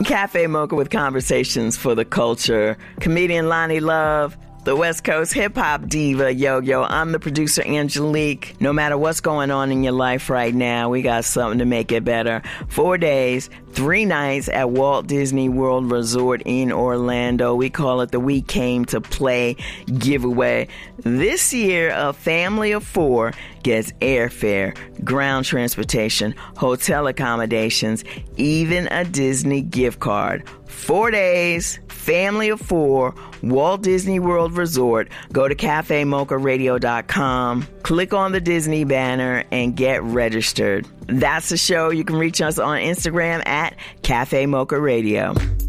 Cafe Mocha with conversations for the culture. Comedian Lonnie Love, the West Coast hip-hop diva, Yo-Yo. I'm the producer, Angelique. No matter what's going on in your life right now, we got something to make it better. 4 days, 3 nights at Walt Disney World Resort in Orlando. We call it the We Came to Play giveaway. This year, a family of 4 gets airfare, ground transportation, hotel accommodations, even a Disney gift card. 4 days, family of 4, Walt Disney World Resort. Go to cafemocharadio.com, click on the Disney banner, and get registered. That's the show. You can reach us on Instagram at Cafe Mocha Radio.